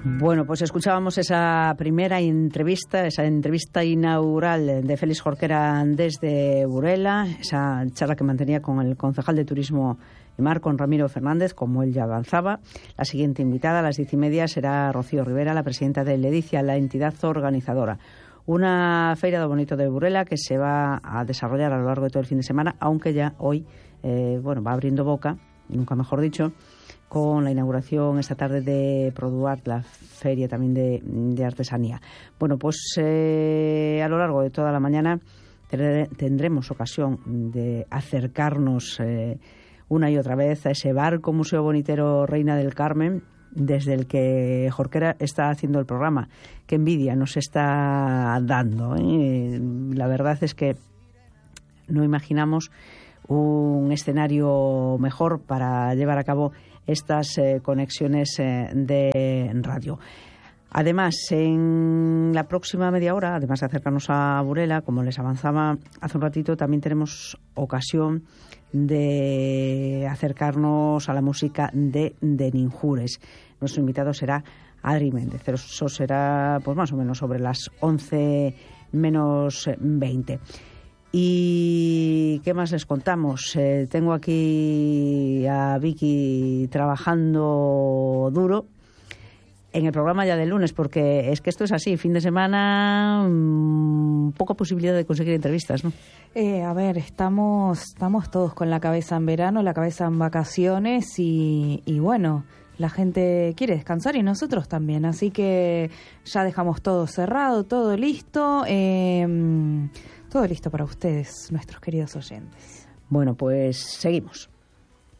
Bueno, pues escuchábamos esa primera entrevista, esa entrevista inaugural de Félix Jorquera desde Burela, esa charla que mantenía con el concejal de Turismo y Mar, con Ramiro Fernández, como él ya avanzaba. La siguiente invitada a las 10:30 será Rocío Rivera, la presidenta de Ledicia, la entidad organizadora. Una feira do bonito de Burela que se va a desarrollar a lo largo de todo el fin de semana, aunque ya hoy va abriendo boca, nunca mejor dicho, con la inauguración esta tarde de Produart, la feria también de artesanía. Bueno, pues a lo largo de toda la mañana tendremos ocasión de acercarnos una y otra vez a ese barco Museo Bonitero Reina del Carmen, desde el que Jorquera está haciendo el programa. Qué envidia nos está dando, ¿eh? La verdad es que no imaginamos un escenario mejor para llevar a cabo estas conexiones de radio. Además, en la próxima media hora, además de acercarnos a Burela, como les avanzaba hace un ratito, también tenemos ocasión de acercarnos a la música de Ninjures. Nuestro invitado será Adri Méndez. Eso será pues más o menos sobre las 11 menos 20. ¿Y qué más les contamos? Tengo aquí a Vicky trabajando duro en el programa ya del lunes, porque es que esto es así, fin de semana, poca posibilidad de conseguir entrevistas, ¿no? A ver, estamos todos con la cabeza en verano, la cabeza en vacaciones y bueno, la gente quiere descansar y nosotros también, así que ya dejamos todo cerrado, todo listo. Todo listo para ustedes, nuestros queridos oyentes. Bueno, pues seguimos.